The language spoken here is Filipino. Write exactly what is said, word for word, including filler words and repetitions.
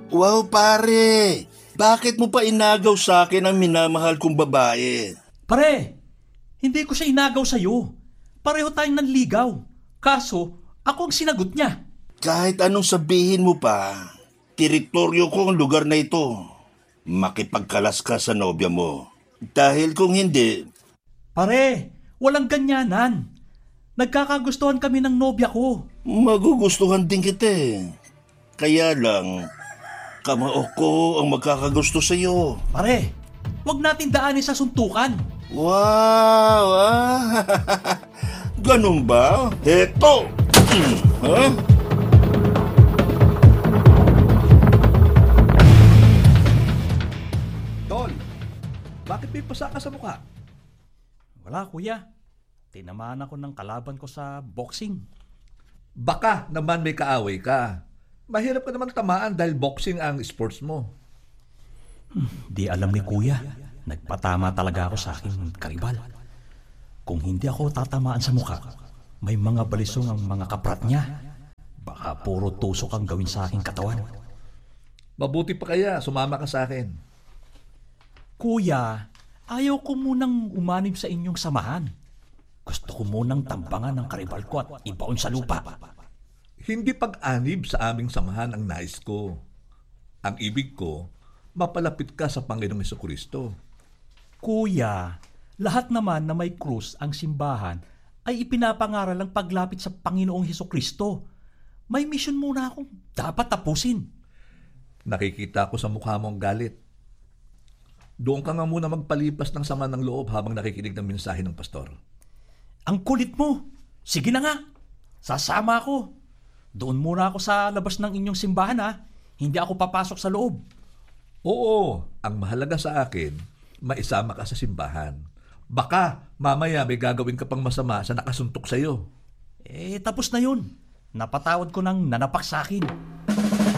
Wow pare, bakit mo pa inagaw sa akin ang minamahal kong babae? Pare, hindi ko siya inagaw sa'yo. Pareho tayong nanligaw. Kaso, ako ang sinagot niya. Kahit anong sabihin mo pa, teritoryo ko ang lugar na ito. Makipagkalas ka sa nobya mo. Dahil kung hindi... Pare, walang ganyanan. Nagkakagustuhan kami ng nobya ko. Magugustuhan din kita eh. Kaya lang, kamao ko ang magkakagusto sa'yo. Pare, wag natin daanin sa suntukan. Wow! Ah. Ganun ba? Heto! Ha? Tol, bakit may pasa ka sa mukha? Wala kuya, tinamaan ako ng kalaban ko sa boxing. Baka naman may kaaway ka. Mahirap ka naman tamaan dahil boxing ang sports mo. Di alam ni kuya, nagpatama talaga ako sa aking karibal. Kung hindi ako tatamaan sa mukha, may mga balisong ang mga kaprat niya. Baka puro tusok ang gawin sa aking katawan. Mabuti pa kaya, sumama ka sa akin. Kuya, ayaw ko munang umanib sa inyong samahan. Gusto ko munang tambangan ng karibal ko at ibaon sa lupa. Hindi pag-anib sa aming samahan ang nais ko. Ang ibig ko, mapalapit ka sa Panginoong Hesukristo. Kuya, lahat naman na may krus ang simbahan ay ipinapangaral ang paglapit sa Panginoong Hesukristo. May misyon muna akong dapat tapusin. Nakikita ko sa mukha mo ang galit. Doon ka nga muna magpalipas ng sama ng loob habang nakikinig ng mensahe ng pastor. Ang kulit mo! Sige na nga! Sasama ako! Doon muna ako sa labas ng inyong simbahan ha. Hindi ako papasok sa loob. Oo, ang mahalaga sa akin, maisama ka sa simbahan. Baka mamaya may gagawin ka pang masama sa nakasuntok sa'yo. Eh, tapos na yun. Napatawad ko ng nanapak sa akin.